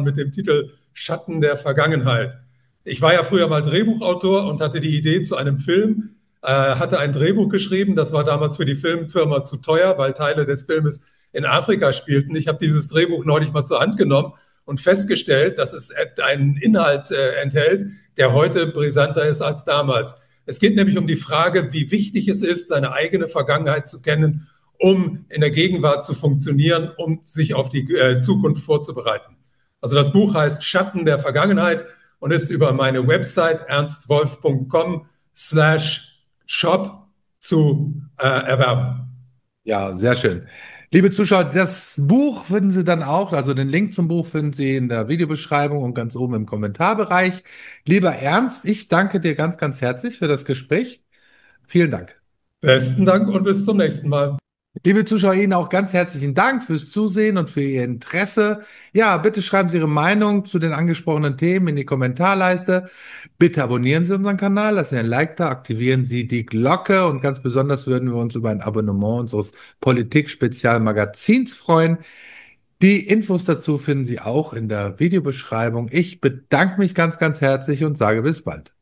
Roman mit dem Titel Schatten der Vergangenheit. Ich war ja früher mal Drehbuchautor und hatte die Idee zu einem Film, hatte ein Drehbuch geschrieben. Das war damals für die Filmfirma zu teuer, weil Teile des Filmes in Afrika spielten. Ich habe dieses Drehbuch neulich mal zur Hand genommen und festgestellt, dass es einen Inhalt enthält, der heute brisanter ist als damals. Es geht nämlich um die Frage, wie wichtig es ist, seine eigene Vergangenheit zu kennen, um in der Gegenwart zu funktionieren, um sich auf die Zukunft vorzubereiten. Also das Buch heißt Schatten der Vergangenheit und ist über meine Website ernstwolf.com/shop zu erwerben. Ja, sehr schön. Liebe Zuschauer, das Buch finden Sie dann auch, also den Link zum Buch finden Sie in der Videobeschreibung und ganz oben im Kommentarbereich. Lieber Ernst, ich danke dir ganz, ganz herzlich für das Gespräch. Vielen Dank. Besten Dank und bis zum nächsten Mal. Liebe Zuschauer, Ihnen auch ganz herzlichen Dank fürs Zusehen und für Ihr Interesse. Ja, bitte schreiben Sie Ihre Meinung zu den angesprochenen Themen in die Kommentarleiste. Bitte abonnieren Sie unseren Kanal, lassen Sie ein Like da, aktivieren Sie die Glocke und ganz besonders würden wir uns über ein Abonnement unseres Politik-Spezialmagazins freuen. Die Infos dazu finden Sie auch in der Videobeschreibung. Ich bedanke mich ganz, ganz herzlich und sage bis bald.